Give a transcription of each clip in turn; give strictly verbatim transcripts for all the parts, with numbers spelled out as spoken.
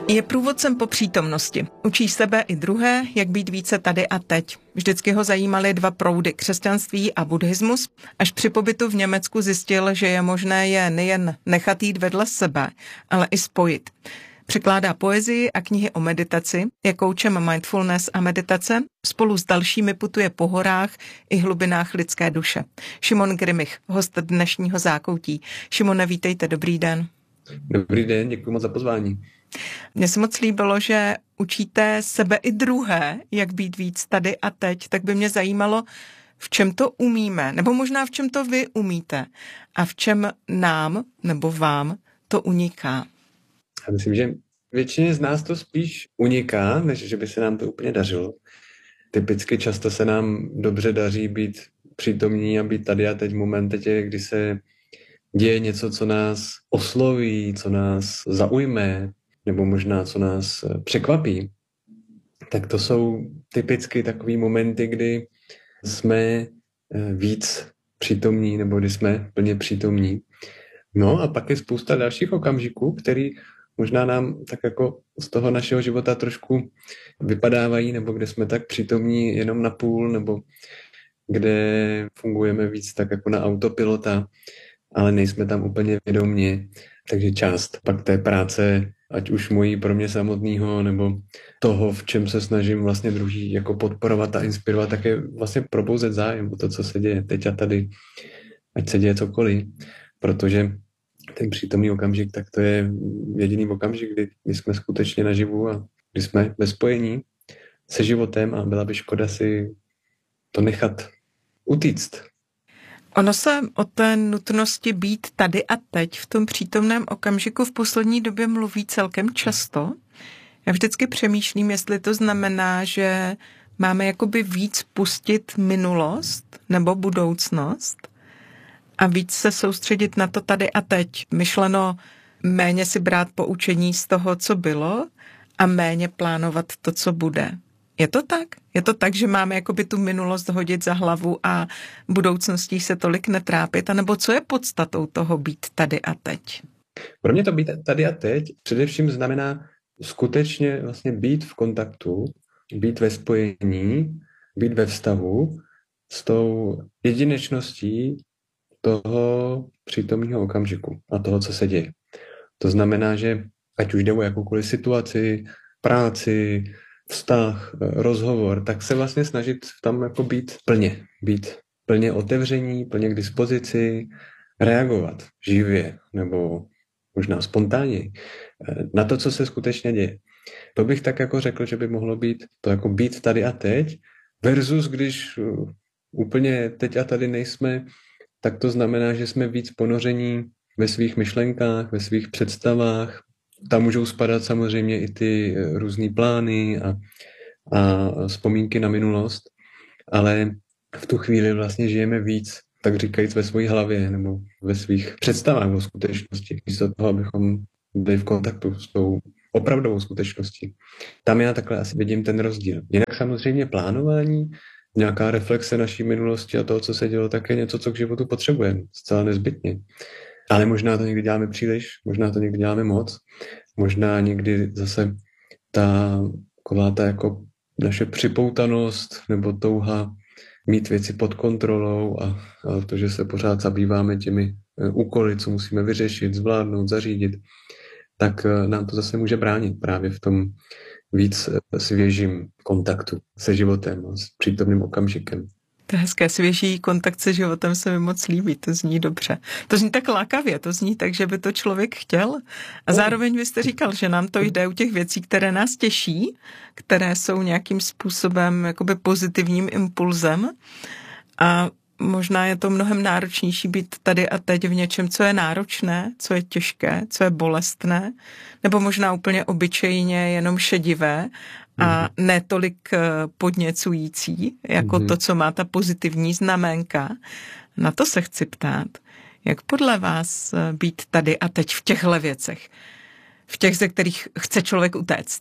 Je průvodcem po přítomnosti. Učí sebe i druhé, jak být více tady a teď. Vždycky ho zajímaly dva proudy, křesťanství a buddhismus. Až při pobytu v Německu zjistil, že je možné je nejen nechat jít vedle sebe, ale i spojit. Překládá poezii a knihy o meditaci, je koučem mindfulness a meditace, spolu s dalšími putuje po horách i hlubinách lidské duše. Šimon Grimich, host dnešního Zákoutí. Šimone, vítejte, dobrý den. Dobrý den, děkuji moc za pozvání. Mně se moc líbilo, že učíte sebe i druhé, jak být víc tady a teď, tak by mě zajímalo, v čem to umíme, nebo možná v čem to vy umíte a v čem nám nebo vám to uniká. Já myslím, že většině z nás to spíš uniká, než že by se nám to úplně dařilo. Typicky často se nám dobře daří být přítomní a být tady a teď v momentě, kdy se děje něco, co nás osloví, co nás zaujme, nebo možná co nás překvapí. Tak to jsou typicky takový momenty, kdy jsme víc přítomní, nebo kdy jsme plně přítomní. No a pak je spousta dalších okamžiků, který možná nám tak jako z toho našeho života trošku vypadávají, nebo kde jsme tak přítomní jenom na půl, nebo kde fungujeme víc tak jako na autopilota, ale nejsme tam úplně vědomě. Takže část pak té práce, ať už mojí pro mě samotného, nebo toho, v čem se snažím vlastně druhý jako podporovat a inspirovat, tak je vlastně probouzet zájem o to, co se děje teď a tady, ať se děje cokoliv, protože ten přítomný okamžik, tak to je jediný okamžik, kdy, kdy jsme skutečně naživu a kdy jsme ve spojení se životem a byla by škoda si to nechat utíct. Ono se o té nutnosti být tady a teď v tom přítomném okamžiku v poslední době mluví celkem často. Já vždycky přemýšlím, jestli to znamená, že máme jakoby víc pustit minulost nebo budoucnost a víc se soustředit na to tady a teď. Myšleno méně si brát poučení z toho, co bylo a méně plánovat to, co bude. Je to tak? Je to tak, že máme jakoby tu minulost hodit za hlavu a budoucností se tolik netrápit? A nebo co je podstatou toho být tady a teď? Pro mě to být tady a teď především znamená skutečně vlastně být v kontaktu, být ve spojení, být ve vztahu s tou jedinečností toho přítomného okamžiku a toho, co se děje. To znamená, že ať už jde o jakoukoliv situaci, práci, vztah, rozhovor, tak se vlastně snažit tam jako být plně, být plně otevření, plně k dispozici, reagovat živě nebo možná spontánně na to, co se skutečně děje. To bych tak jako řekl, že by mohlo být to jako být tady a teď versus když úplně teď a tady nejsme, tak to znamená, že jsme víc ponoření ve svých myšlenkách, ve svých představách. Tam můžou spadat samozřejmě i ty různý plány a, a vzpomínky na minulost, ale v tu chvíli vlastně žijeme víc, tak říkajíc, ve své hlavě nebo ve svých představách o skutečnosti, místo toho, abychom byli v kontaktu s tou opravdovou skutečností. Tam já takhle asi vidím ten rozdíl. Jinak samozřejmě plánování, nějaká reflexe naší minulosti a toho, co se dělo, tak je něco, co k životu potřebujeme, zcela nezbytně. Ale možná to někdy děláme příliš, možná to někdy děláme moc, možná někdy zase ta, taková ta jako naše připoutanost nebo touha mít věci pod kontrolou a, a to, že se pořád zabýváme těmi úkoly, co musíme vyřešit, zvládnout, zařídit, tak nám to zase může bránit právě v tom víc svěžím kontaktu se životem a s přítomným okamžikem. To je hezké, svěží kontakt se životem se mi moc líbí, to zní dobře. To zní tak lákavě, to zní tak, že by to člověk chtěl. A zároveň vy jste říkal, že nám to jde u těch věcí, které nás těší, které jsou nějakým způsobem jakoby pozitivním impulzem. A možná je to mnohem náročnější být tady a teď v něčem, co je náročné, co je těžké, co je bolestné, nebo možná úplně obyčejně jenom šedivé a ne tolik podněcující, jako mm-hmm. to, co má ta pozitivní znaménka. Na to se chci ptát. Jak podle vás být tady a teď v těchto věcech? V těch, ze kterých chce člověk utéct?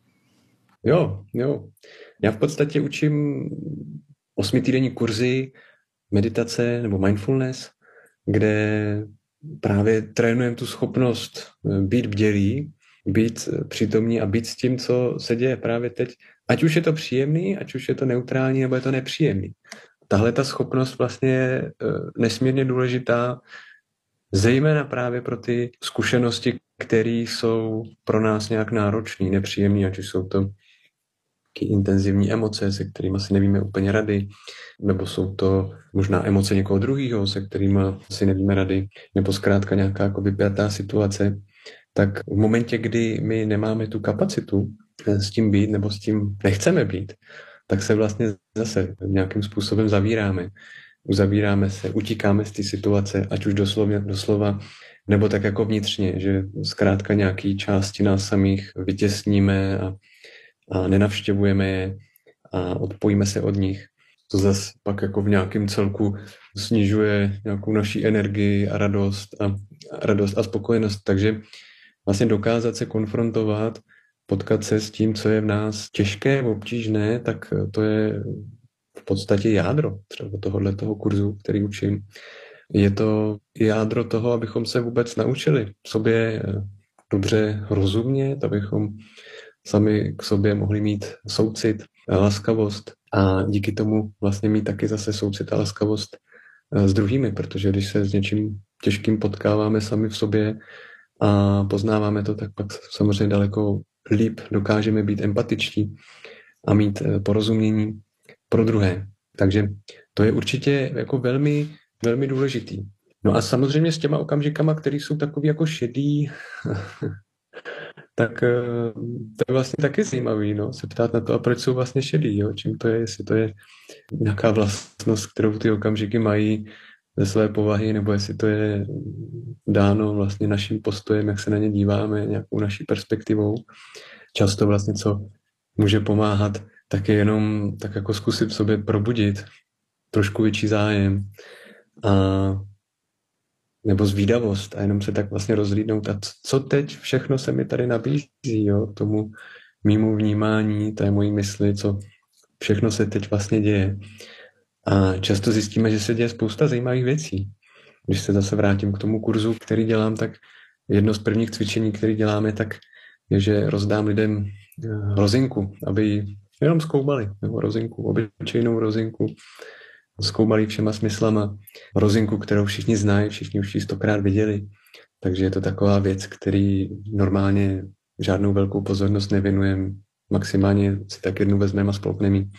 Jo, jo. Já v podstatě učím osmitýdenní kurzy meditace nebo mindfulness, kde právě trénujeme tu schopnost být bdělý být přítomní a být s tím, co se děje právě teď. Ať už je to příjemný, ať už je to neutrální, nebo je to nepříjemný. Tahle ta schopnost vlastně je nesmírně důležitá, zejména právě pro ty zkušenosti, které jsou pro nás nějak náročné, nepříjemné, ať už jsou to intenzivní emoce, se kterými si nevíme úplně rady, nebo jsou to možná emoce někoho druhého, se kterými si nevíme rady, nebo zkrátka nějaká jako vypjatá situace, tak v momentě, kdy my nemáme tu kapacitu s tím být, nebo s tím nechceme být, tak se vlastně zase nějakým způsobem zavíráme. Uzavíráme se, utíkáme z té situace, ať už doslova, doslova, nebo tak jako vnitřně, že zkrátka nějaký části nás samých vytěsníme a, a nenavštěvujeme je a odpojíme se od nich. To zase pak jako v nějakém celku snižuje nějakou naší energii a radost a, a radost a spokojenost. Takže vlastně dokázat se konfrontovat, potkat se s tím, co je v nás těžké, obtížné, tak to je v podstatě jádro třeba tohohle toho kurzu, který učím. Je to jádro toho, abychom se vůbec naučili sobě dobře rozumět, abychom sami k sobě mohli mít soucit a laskavost a díky tomu vlastně mít taky zase soucit a laskavost s druhými, protože když se s něčím těžkým potkáváme sami v sobě a poznáváme to, tak pak samozřejmě daleko líp dokážeme být empatičtí a mít porozumění pro druhé. Takže to je určitě jako velmi, velmi důležitý. No a samozřejmě s těma okamžikama, které jsou takový jako šedý, tak to je vlastně taky zajímavý, no, se ptát na to, a proč jsou vlastně šedý, jo? Čím to je, jestli to je nějaká vlastnost, kterou ty okamžiky mají ze své povahy, nebo jestli to je dáno vlastně naším postojem, jak se na ně díváme, nějakou naší perspektivou. Často vlastně, co může pomáhat, tak je jenom tak jako zkusit v sobě probudit trošku větší zájem a nebo zvídavost a jenom se tak vlastně rozhlídnout a co teď všechno se mi tady nabízí, jo, tomu mýmu vnímání, té mojí mysli, co všechno se teď vlastně děje. A často zjistíme, že se děje spousta zajímavých věcí. Když se zase vrátím k tomu kurzu, který dělám, tak jedno z prvních cvičení, které děláme, tak je, že rozdám lidem rozinku, aby ji jenom zkoumali, nebo rozinku, obyčejnou rozinku, zkoumali všema smyslama, rozinku, kterou všichni znají, všichni už ji stokrát viděli. Takže je to taková věc, který normálně žádnou velkou pozornost nevěnujeme, maximálně si tak jednu vezmeme a spolkneme ji.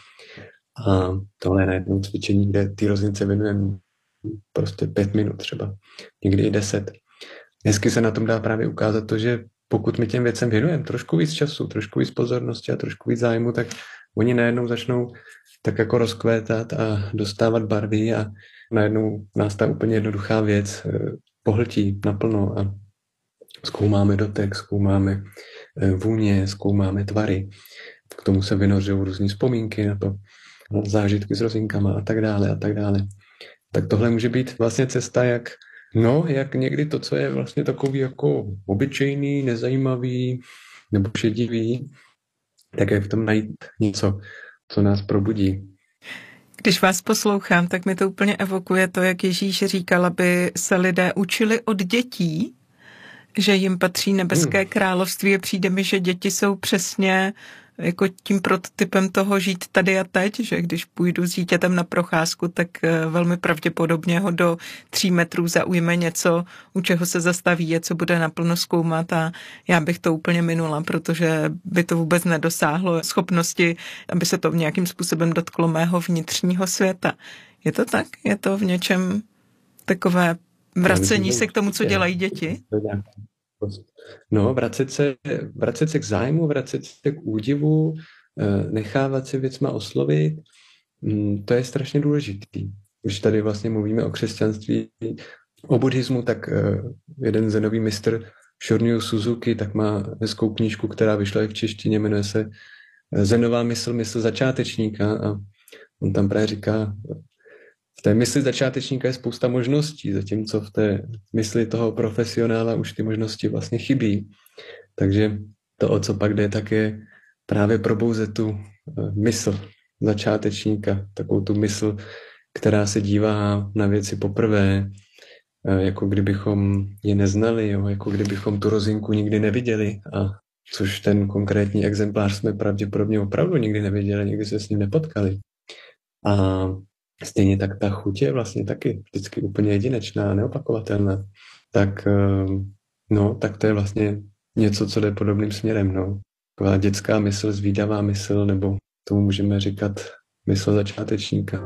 A tohle je na jednom cvičení, kde ty rozince věnujeme prostě pět minut třeba, někdy i deset. Hezky se na tom dá právě ukázat to, že pokud my těm věcem věnujeme trošku víc času, trošku víc pozornosti a trošku víc zájmu, tak oni najednou začnou tak jako rozkvétat a dostávat barvy a najednou nás ta úplně jednoduchá věc pohltí naplno a zkoumáme dotek, zkoumáme vůně, zkoumáme tvary. K tomu se vynořují různý vzpomínky na to, zážitky s rozinkama a tak dále a tak dále. Tak tohle může být vlastně cesta, jak no, jak někdy to, co je vlastně takový jako obyčejný, nezajímavý nebo šedivý, tak jak v tom najít něco, co nás probudí. Když vás poslouchám, tak mi to úplně evokuje to, jak Ježíš říkal, aby se lidé učili od dětí, že jim patří nebeské hmm. království a přijde mi, že děti jsou přesně jako tím prototypem toho žít tady a teď, že když půjdu s dítětem na procházku, tak velmi pravděpodobně ho do tří metrů zaujme něco, u čeho se zastaví, co bude naplno zkoumat a já bych to úplně minula, protože by to vůbec nedosáhlo schopnosti, aby se to v nějakým způsobem dotklo mého vnitřního světa. Je to tak? Je to v něčem takové vracení se k tomu, co dělají děti? No, vracet se, vracet se k zájmu, vracet se k údivu, nechávat se věcma oslovit, to je strašně důležitý. Když tady vlastně mluvíme o křesťanství, o buddhismu, tak jeden zenový mistr Shoryu Suzuki tak má hezkou knížku, která vyšla i v češtině, jmenuje se Zenová mysl, mysl začátečníka a on tam právě říká, v té mysli začátečníka je spousta možností, zatímco v té mysli toho profesionála už ty možnosti vlastně chybí. Takže to, o co pak jde, tak je právě probouzet tu mysl začátečníka, takovou tu mysl, která se dívá na věci poprvé, jako kdybychom je neznali, jo? Jako kdybychom tu rozinku nikdy neviděli a což ten konkrétní exemplář jsme pravděpodobně opravdu nikdy neviděli, nikdy se s ním nepotkali. A stejně tak ta chuť je vlastně taky vždycky úplně jedinečná, neopakovatelná. Tak, no, tak to je vlastně něco, co jde podobným směrem. No. Taková dětská mysl, zvídavá mysl, nebo tomu můžeme říkat mysl začátečníka.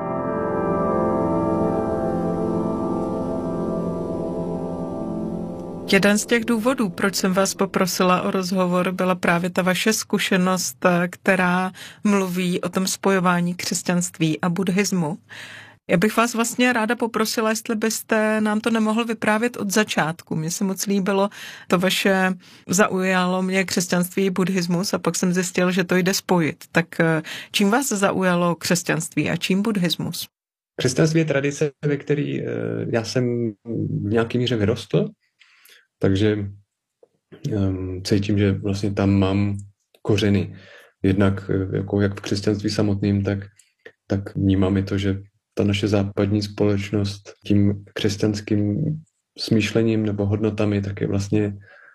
Jeden z těch důvodů, proč jsem vás poprosila o rozhovor, byla právě ta vaše zkušenost, která mluví o tom spojování křesťanství a buddhismu. Já bych vás vlastně ráda poprosila, jestli byste nám to nemohl vyprávět od začátku. Mně se moc líbilo to vaše, zaujalo mě křesťanství i buddhismus a pak jsem zjistil, že to jde spojit. Tak čím vás zaujalo křesťanství a čím buddhismus? Křesťanství je tradice, ve které já jsem v nějaký míře vyrostl, takže um, cítím, že vlastně tam mám kořeny. Jednak jako jak v křesťanství samotným, tak, tak vnímám i to, že ta naše západní společnost tím křesťanským smýšlením nebo hodnotami tak je vlastně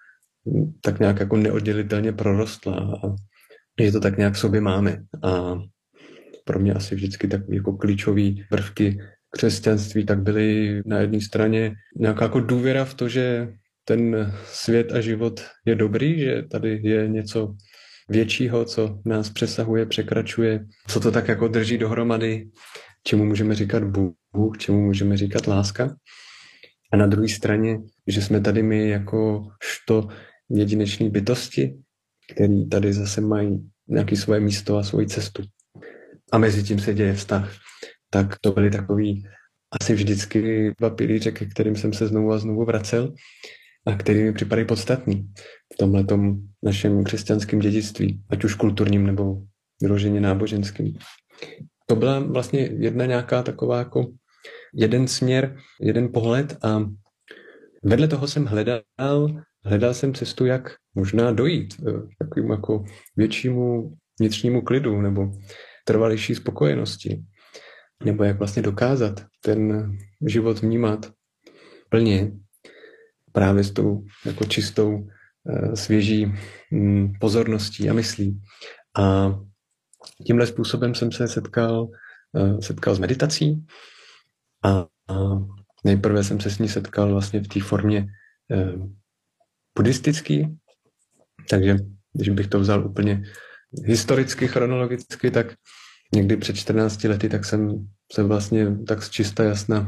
tak nějak jako neoddělitelně prorostla a je to tak nějak sobě máme. A pro mě asi vždycky takový jako klíčový prvky křesťanství tak byly na jedné straně nějaká jako důvěra v to, že ten svět a život je dobrý, že tady je něco většího, co nás přesahuje, překračuje, co to tak jako drží dohromady, čemu můžeme říkat Bůh, čemu můžeme říkat láska. A na druhé straně, že jsme tady my jako što jedinečné bytosti, který tady zase mají nějaké svoje místo a svoji cestu. A mezi tím se děje vztah. Tak to byly takový asi vždycky dva pilíře, ke kterým jsem se znovu a znovu vracel a který mi připadají podstatný v tomhletom našem křesťanském dědictví, ať už kulturním nebo vyloženě náboženským. To byla vlastně jedna nějaká taková jako jeden směr, jeden pohled a vedle toho jsem hledal, hledal jsem cestu, jak možná dojít k takovému jako většímu vnitřnímu klidu nebo trvalejší spokojenosti. Nebo jak vlastně dokázat ten život vnímat plně právě s tou jako čistou, svěží pozorností a myslí. A tímhle způsobem jsem se setkal, setkal s meditací a, a nejprve jsem se s ní setkal vlastně v té formě eh, buddhistický, takže když bych to vzal úplně historicky, chronologicky, tak někdy před čtrnácti lety tak jsem se vlastně tak z čista jasna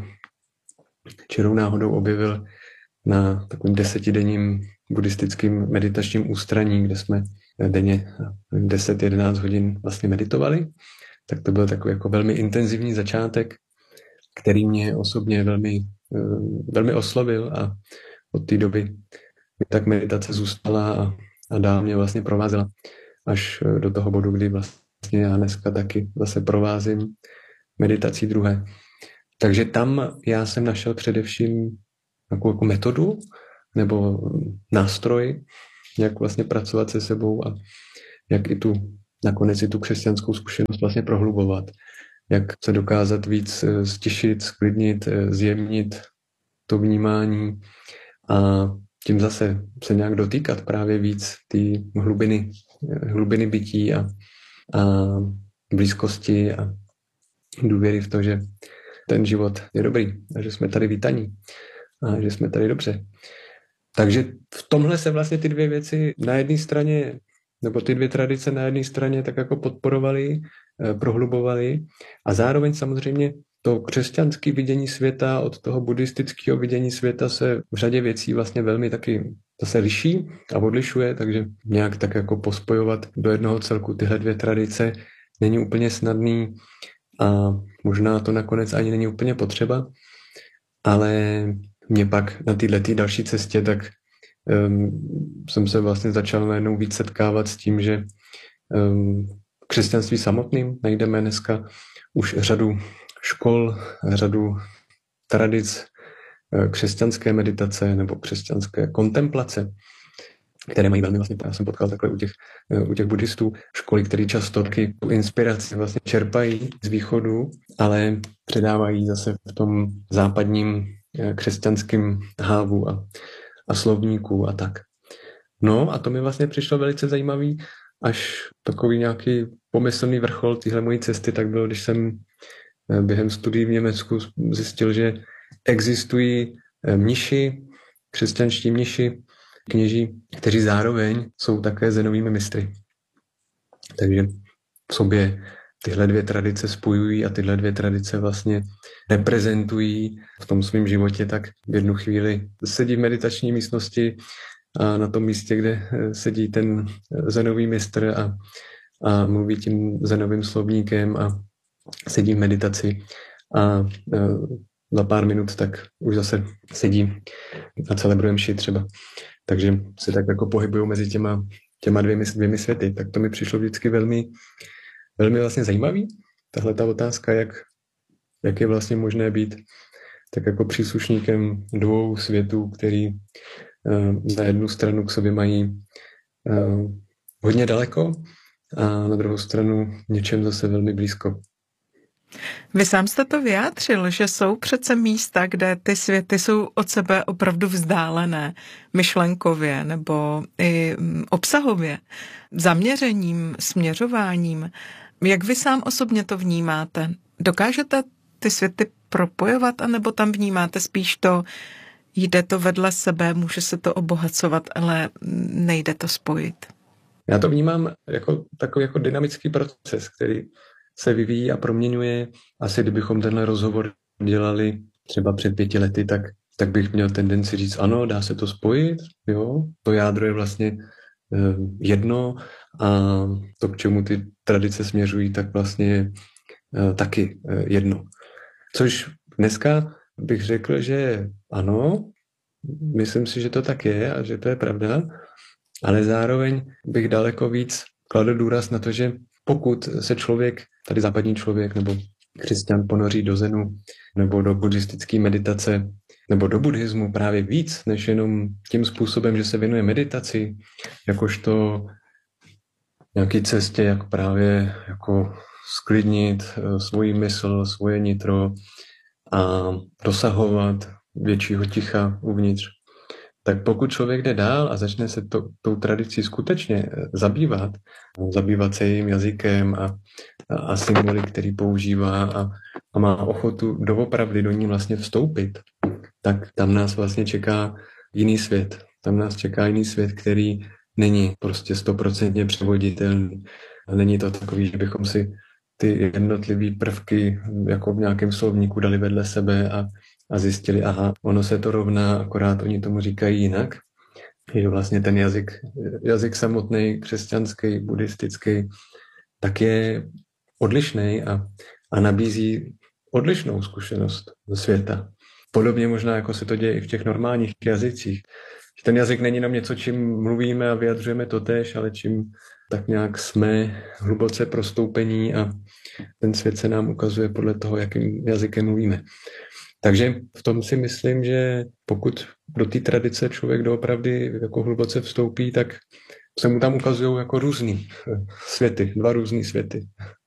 čirou náhodou objevil na takovém desetidenním buddhistickým meditačním ústraní, kde jsme denně deset jedenáct hodin vlastně meditovali. Tak to byl takový jako velmi intenzivní začátek, který mě osobně velmi, velmi oslovil a od té doby mi tak meditace zůstala a, a dál mě vlastně provázela až do toho bodu, kdy vlastně já dneska taky zase provázím meditací druhé. Takže tam já jsem našel především takovou jako metodu nebo nástroj, jak vlastně pracovat se sebou a jak i tu nakonec i tu křesťanskou zkušenost vlastně prohlubovat. Jak se dokázat víc stišit, sklidnit, zjemnit to vnímání a tím zase se nějak dotýkat právě víc té hlubiny, hlubiny bytí a, a blízkosti a důvěry v to, že ten život je dobrý a že jsme tady vítaní a že jsme tady dobře. Takže v tomhle se vlastně ty dvě věci na jedné straně, nebo ty dvě tradice na jedné straně tak jako podporovaly, prohlubovaly a zároveň samozřejmě to křesťanské vidění světa od toho buddhistického vidění světa se v řadě věcí vlastně velmi taky zase liší a odlišuje, takže nějak tak jako pospojovat do jednoho celku tyhle dvě tradice není úplně snadný a možná to nakonec ani není úplně potřeba, ale mě pak na této další cestě tak um, jsem se vlastně začal najednou víc setkávat s tím, že um, křesťanství samotným najdeme dneska už řadu škol, řadu tradic křesťanské meditace nebo křesťanské kontemplace, které mají velmi vlastně, já jsem potkal takhle u těch, u těch buddhistů, školy, které často taky tu inspiraci vlastně čerpají z východu, ale předávají zase v tom západním křesťanském hávu a, a slovníku a tak. No a to mi vlastně přišlo velice zajímavý, až takový nějaký pomyslný vrchol téhle mojí cesty, tak bylo, když jsem během studií v Německu zjistil, že existují mniši, křesťanští mniši, kněží, kteří zároveň jsou také zenovými mistry. Takže v sobě tyhle dvě tradice spojují a tyhle dvě tradice vlastně reprezentují v tom svém životě, tak v jednu chvíli sedí v meditační místnosti a na tom místě, kde sedí ten zenový mistr a, a mluví tím zenovým slovníkem a sedí v meditaci a za pár minut tak už zase sedí a celebruje mši třeba. Takže se tak jako pohybují mezi těma, těma dvěmi, dvěmi světy. Tak to mi přišlo vždycky velmi, velmi vlastně zajímavý. Tahle ta otázka, jak, jak je vlastně možné být tak jako příslušníkem dvou světů, který uh, na jednu stranu k sobě mají uh, hodně daleko a na druhou stranu něčem zase velmi blízko. Vy sám jste to vyjádřil, že jsou přece místa, kde ty světy jsou od sebe opravdu vzdálené, myšlenkově nebo i obsahově, zaměřením, směřováním. Jak vy sám osobně to vnímáte? Dokážete ty světy propojovat, anebo tam vnímáte spíš to, jde to vedle sebe, může se to obohacovat, ale nejde to spojit? Já to vnímám jako takový jako dynamický proces, který se vyvíjí a proměňuje. Asi kdybychom tenhle rozhovor dělali třeba před pěti lety, tak, tak bych měl tendenci říct, ano, dá se to spojit, jo, to jádro je vlastně eh, jedno a to, k čemu ty tradice směřují, tak vlastně eh, taky eh, jedno. Což dneska bych řekl, že ano, myslím si, že to tak je a že to je pravda, ale zároveň bych daleko víc kladl důraz na to, že pokud se člověk, tady západní člověk nebo křesťan ponoří do zenu nebo do buddhistické meditace nebo do buddhismu právě víc, než jenom tím způsobem, že se věnuje meditaci, jakožto nějaký cestě, jak právě jako sklidnit svoji mysl, svoje nitro a dosahovat většího ticha uvnitř. Tak pokud člověk jde dál a začne se to, tou tradicí skutečně zabývat, zabývat se jejím jazykem a, a, a symboly, který používá a, a má ochotu doopravdy do ní vlastně vstoupit, tak tam nás vlastně čeká jiný svět. Tam nás čeká jiný svět, který není prostě stoprocentně převoditelný. Není to takový, že bychom si ty jednotlivé prvky jako v nějakém slovníku dali vedle sebe a a zjistili, aha, ono se to rovná, akorát oni tomu říkají jinak. Je vlastně ten jazyk, jazyk samotný, křesťanský, buddhistický, tak je odlišný a, a nabízí odlišnou zkušenost ze světa. Podobně možná, jako se to děje i v těch normálních jazycích. Ten jazyk není jenom něco, čím mluvíme a vyjadřujeme totéž, ale čím tak nějak jsme hluboce prostoupení a ten svět se nám ukazuje podle toho, jakým jazykem mluvíme. Takže v tom si myslím, že pokud do té tradice člověk doopravdy jako hluboce vstoupí, tak se mu tam ukazují jako různý světy, dva různý světy.